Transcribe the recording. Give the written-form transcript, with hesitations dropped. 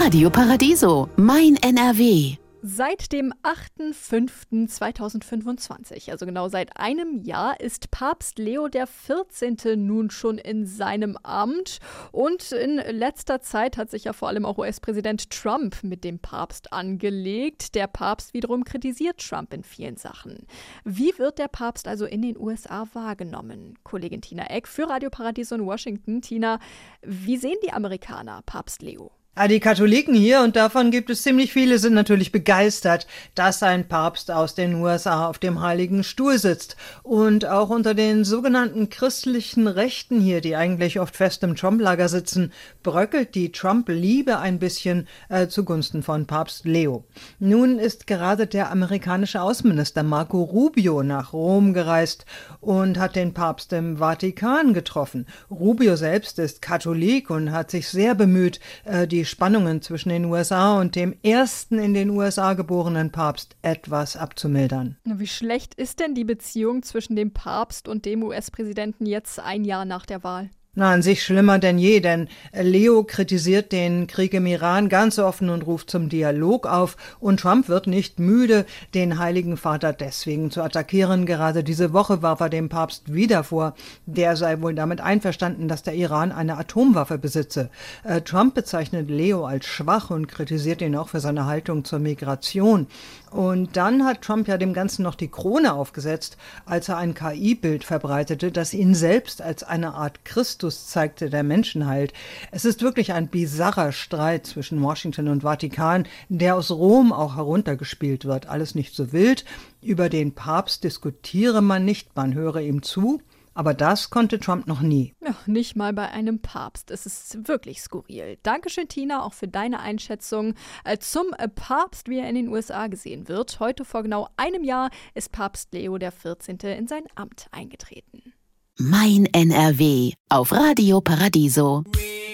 Radio Paradiso, mein NRW. Seit dem 8.5.2025, also genau seit einem Jahr, ist Papst Leo XIV. Nun schon in seinem Amt. Und in letzter Zeit hat sich ja vor allem auch US-Präsident Trump mit dem Papst angelegt. Der Papst wiederum kritisiert Trump in vielen Sachen. Wie wird der Papst also in den USA wahrgenommen? Kollegin Tina Eck für Radio Paradiso in Washington. Tina, wie sehen die Amerikaner Papst Leo? Die Katholiken hier, und davon gibt es ziemlich viele, sind natürlich begeistert, dass ein Papst aus den USA auf dem Heiligen Stuhl sitzt. Und auch unter den sogenannten christlichen Rechten hier, die eigentlich oft fest im Trump-Lager sitzen, bröckelt die Trump-Liebe ein bisschen zugunsten von Papst Leo. Nun ist gerade der amerikanische Außenminister Marco Rubio nach Rom gereist und hat den Papst im Vatikan getroffen. Rubio selbst ist Katholik und hat sich sehr bemüht, die Spannungen zwischen den USA und dem ersten in den USA geborenen Papst etwas abzumildern. Wie schlecht ist denn die Beziehung zwischen dem Papst und dem US-Präsidenten jetzt ein Jahr nach der Wahl? An sich schlimmer denn je, denn Leo kritisiert den Krieg im Iran ganz offen und ruft zum Dialog auf. Und Trump wird nicht müde, den Heiligen Vater deswegen zu attackieren. Gerade diese Woche warf er dem Papst wieder vor, der sei wohl damit einverstanden, dass der Iran eine Atomwaffe besitze. Trump bezeichnet Leo als schwach und kritisiert ihn auch für seine Haltung zur Migration. Und dann hat Trump ja dem Ganzen noch die Krone aufgesetzt, als er ein KI-Bild verbreitete, das ihn selbst als eine Art Christus zeigte, der Menschen heilt. Es ist wirklich ein bizarrer Streit zwischen Washington und Vatikan, der aus Rom auch heruntergespielt wird. Alles nicht so wild. Über den Papst diskutiere man nicht, man höre ihm zu. Aber das konnte Trump noch nie. Ja, nicht mal bei einem Papst. Es ist wirklich skurril. Dankeschön, Tina, auch für deine Einschätzung zum Papst, wie er in den USA gesehen wird. Heute vor genau einem Jahr ist Papst Leo XIV. In sein Amt eingetreten. Mein NRW auf Radio Paradiso.